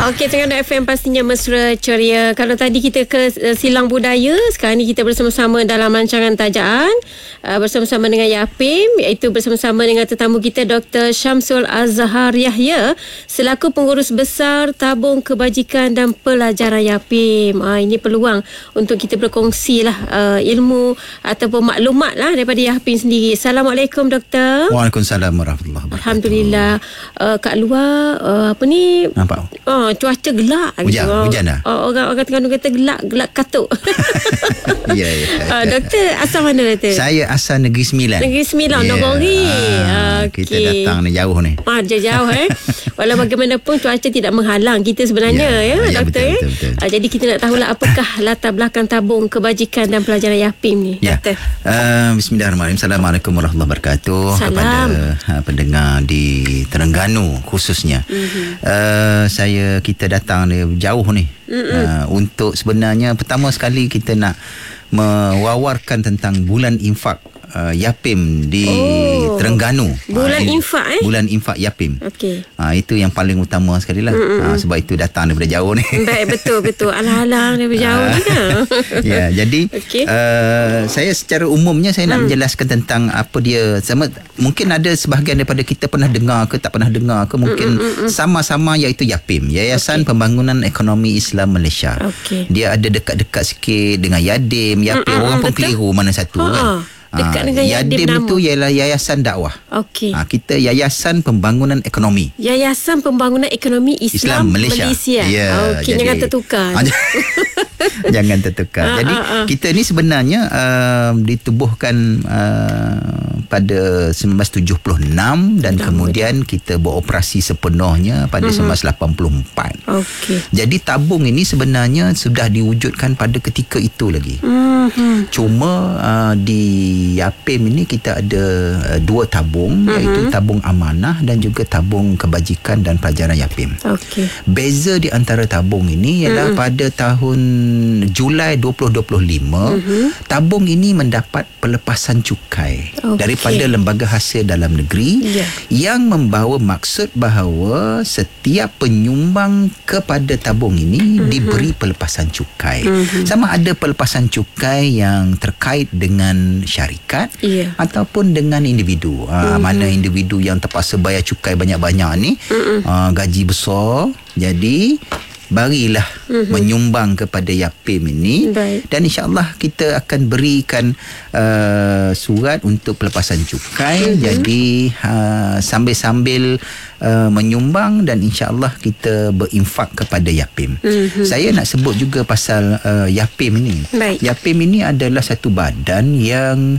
Okey, Terengganu FM pastinya mesra ceria. Kalau tadi kita ke silang budaya, sekarang ni kita bersama-sama dalam rancangan tajaan bersama-sama dengan Yapim, iaitu bersama-sama dengan tetamu kita Dr. Syamsul Azhar Yahya selaku pengurus besar Tabung Kebajikan dan Pelajaran Yapim. Ini peluang untuk kita berkongsi lah ilmu ataupun maklumat lah daripada Yapim sendiri. Assalamualaikum Doktor. Waalaikumsalam warahmatullahi wabarakatuh. Alhamdulillah. Kat luar apa ni? Nampak? Cuaca gelap. Hujan dah. Orang Terengganu kata gelap katuk. Ya. Doktor asal mana Doktor? Saya asal Negeri Sembilan. Negeri Sembilan, Nogori. Kita datang ni jauh ni. Jauh Walau bagaimanapun cuaca tidak menghalang kita sebenarnya Doktor. Betul. Jadi kita nak tahulah apakah latar belakang Tabung Kebajikan dan Pelajaran Yapim ni, Doktor. Bismillahirrahmanirrahim. Assalamualaikum warahmatullahi wabarakatuh. Salam. Kepada pendengar di Terengganu khususnya. Kita datang dari jauh ni. Untuk sebenarnya pertama sekali kita nak mewawarkan tentang bulan infak Yapim di Terengganu. Bulan infak Bulan infak Yapim. Okey. Itu yang paling utama sekali lah. Sebab itu datang daripada jauh ni. Baik, betul. Alang-alang daripada jauh ni kan. Ya, jadi saya secara umumnya saya nak menjelaskan tentang apa dia. Mungkin ada sebahagian daripada kita pernah dengar ke tak pernah dengar ke, mungkin sama-sama, iaitu Yapim, Yayasan Pembangunan Ekonomi Islam Malaysia. Dia ada dekat-dekat sikit dengan Yadim, Yapim. Orang pun keliru mana satu kan. Dekat dengan Yadim itu ialah Yayasan Dakwah. Kita Yayasan Pembangunan Ekonomi. Yayasan Pembangunan Ekonomi Islam Malaysia. Ya, jangan tertukar. Jangan tertukar. Jadi kita ni sebenarnya ditubuhkan pada 1976 dan kemudian kita beroperasi sepenuhnya pada 1984. Jadi tabung ini sebenarnya sudah diwujudkan pada ketika itu lagi. Cuma di Yapim ini kita ada dua tabung, iaitu tabung amanah dan juga tabung kebajikan dan pelajaran Yapim. Beza di antara tabung ini ialah pada tahun Julai 2025 tabung ini mendapat pelepasan cukai daripada Lembaga Hasil Dalam Negeri yang membawa maksud bahawa setiap penyumbang kepada tabung ini diberi pelepasan cukai. Sama ada pelepasan cukai yang terkait dengan syarikat ataupun dengan individu. Mana individu yang terpaksa bayar cukai banyak-banyak ni, gaji besar, jadi barilah menyumbang kepada Yapim ini. Dan insyaAllah kita akan berikan surat untuk pelepasan cukai. Jadi sambil-sambil menyumbang dan insyaAllah kita berinfak kepada Yapim. Saya nak sebut juga pasal Yapim ini. Yapim ini adalah satu badan yang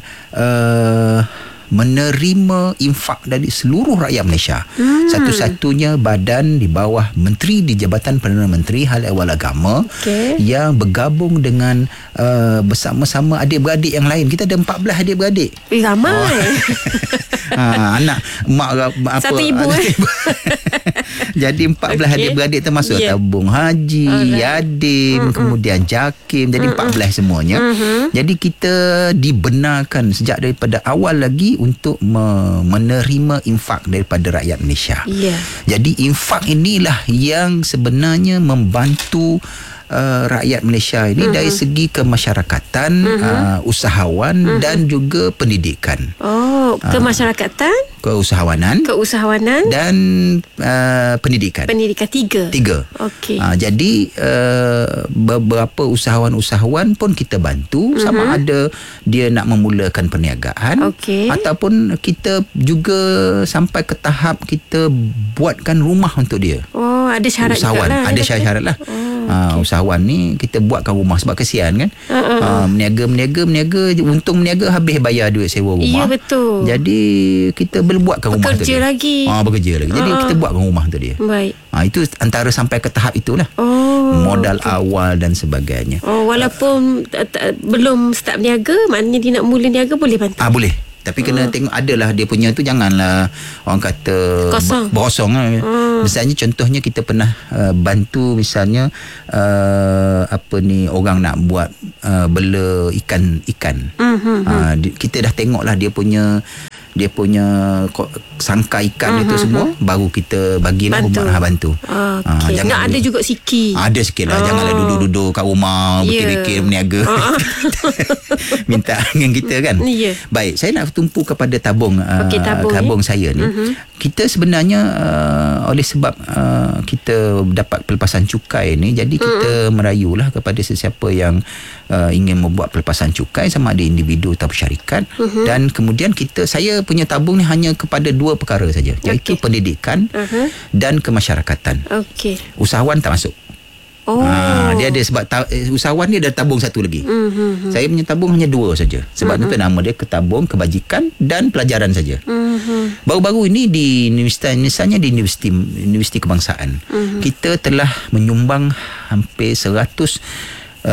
menerima infak dari seluruh rakyat Malaysia. Satu-satunya badan di bawah Menteri di Jabatan Perdana Menteri Hal Ehwal Agama yang bergabung dengan bersama-sama adik-beradik yang lain. Kita ada 14 adik-beradik. Ramai. Anak mak apa, satu ibu. Jadi 14 adik-beradik termasuk tabung haji, Yadim, kemudian Jakim. Jadi 14 semuanya. Jadi kita dibenarkan sejak daripada awal lagi untuk menerima infak daripada rakyat Malaysia. Jadi infak inilah yang sebenarnya membantu rakyat Malaysia ini dari segi kemasyarakatan, usahawan dan juga pendidikan. Kemasyarakatan, keusahawanan dan pendidikan. Tiga. Jadi beberapa usahawan-usahawan pun kita bantu, sama ada dia nak memulakan perniagaan ataupun kita juga sampai ke tahap kita buatkan rumah untuk dia. Ada syarat usahawan lah, ada syarat lah. Usahawan ni kita buatkan rumah sebab kesian kan. Meniaga untung meniaga habis bayar duit sewa rumah. Betul. Jadi kita buatkan rumah tu dia. Bekerja lagi. Jadi kita buatkan rumah tu dia. Itu antara sampai ke tahap itulah. Modal awal dan sebagainya. Walaupun belum start berniaga, maknanya dia nak mula niaga boleh bantu. Boleh. Tapi kena tengok adalah dia punya tu, janganlah orang kata berosong lah. Misalnya contohnya kita pernah bantu misalnya orang nak buat bela ikan. Kita dah tengoklah dia punya dia punya sangka ikan itu semua, baru kita bagilah bantu. Jangan ada juga siki. Ada sikit lah. Janganlah duduk-duduk kat rumah berkira-kira berniaga. Minta dengan kita kan. Baik, saya nak tumpu kepada tabung saya ni. Kita sebenarnya oleh sebab kita dapat pelepasan cukai ni, jadi kita merayulah kepada sesiapa yang ingin membuat pelepasan cukai, sama ada individu atau syarikat. Dan kemudian saya punya tabung ni hanya kepada 2 perkara saja, iaitu pendidikan dan kemasyarakatan. Usahawan tak masuk. Dia ada sebab usahawan dia ada tabung satu lagi. Saya punya tabung hanya 2 saja. Sebab itu nama dia tabung kebajikan dan pelajaran saja. Baru-baru ini di universiti, misalnya di universiti kebangsaan, kita telah menyumbang hampir 105,000.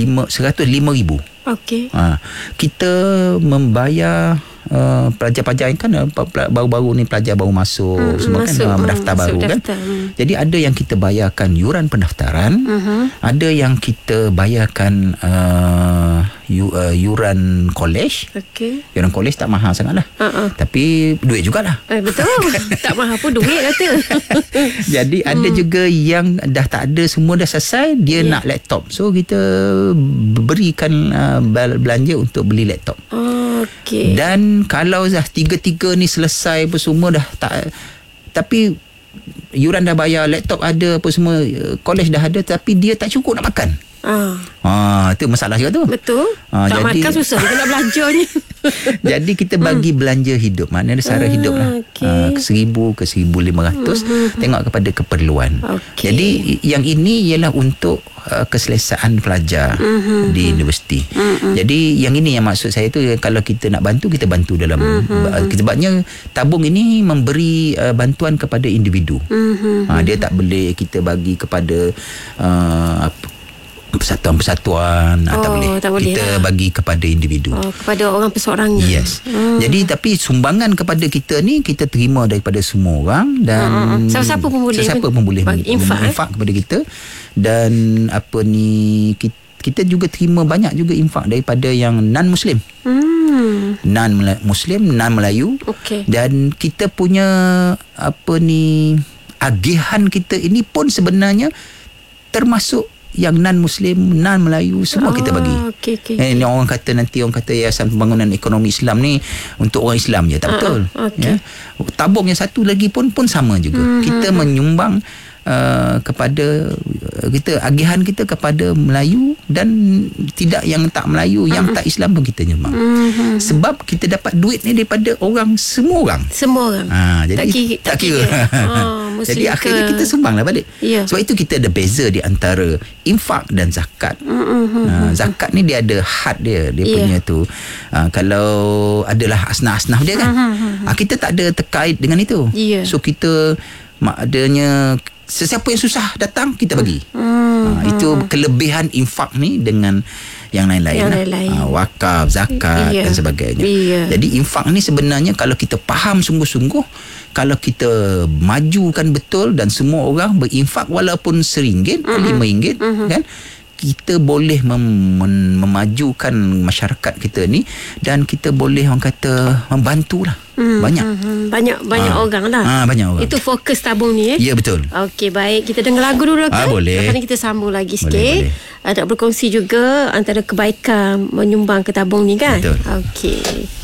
Kita membayar pelajar-pelajar kan, baru-baru ni pelajar baru masuk, semua kan mendaftar baru kan. Jadi ada yang kita bayarkan yuran pendaftaran, ada yang kita bayarkan yuran college. Yuran college tak mahal sangat lah, tapi duit jugalah. Betul. Tak mahal pun duit kata. Jadi ada juga yang dah tak ada, semua dah selesai, dia nak laptop, so kita berikan belanja untuk beli laptop. Dan kalau dah 3 ni selesai apa semua dah tak, tapi yuran dah bayar, laptop ada apa semua, college dah ada, tapi dia tak cukup nak makan. Itu masalah juga tu. Betul. Tak jadi, makan susah kita nak belanjanya. Jadi kita bagi belanja hidup, maknanya sara hidup lah. 1,000 ke 1,500 tengok kepada keperluan. Jadi yang ini ialah untuk keselesaan pelajar di universiti. Jadi yang ini yang maksud saya tu, kalau kita nak bantu, kita bantu dalam sebabnya tabung ini memberi bantuan kepada individu. Dia tak boleh kita bagi kepada persatuan-persatuan, tak boleh. Kita bagi kepada individu, kepada orang perseorangan. Jadi tapi sumbangan kepada kita ni kita terima daripada semua orang, dan siapa pun boleh infak kepada kita. Dan kita juga terima banyak juga infak daripada yang non-Muslim. Non-Muslim, non-Melayu. Dan kita punya agihan kita ini pun sebenarnya termasuk yang non-Muslim, non-Melayu, semua kita bagi. Ini orang kata Yayasan Pembangunan Ekonomi Islam ni untuk orang Islam je. Tak betul. Tabung yang satu lagi pun sama juga. Kita menyumbang kepada kita, agihan kita kepada Melayu, dan tidak yang tak Melayu, yang tak Islam pun kita nyumbang. Sebab kita dapat duit ni daripada semua orang. Jadi tak kira. Jadi akhirnya kita sumbanglah balik. Sebab itu kita ada beza di antara infak dan zakat. Zakat ni dia ada had dia punya tu. Kalau adalah asnaf-asnaf dia kan, kita tak ada terkait dengan itu. So kita adanya sesiapa yang susah datang kita bagi. Itu kelebihan infak ni dengan yang lain-lain. Wakaf, zakat dan sebagainya. Jadi infak ni sebenarnya kalau kita faham sungguh-sungguh, kalau kita majukan betul dan semua orang berinfak walaupun RM1, RM5 kan, kita boleh memajukan masyarakat kita ni, dan kita boleh orang kata membantulah. Banyak orang lah. Banyak orang. Itu fokus tabung ni. Ya, betul. Okey, baik. Kita dengar lagu dulu kan? Boleh. Lepas ni kita sambung lagi sikit. Nak berkongsi juga antara kebaikan menyumbang ke tabung ni kan? Betul. Okey.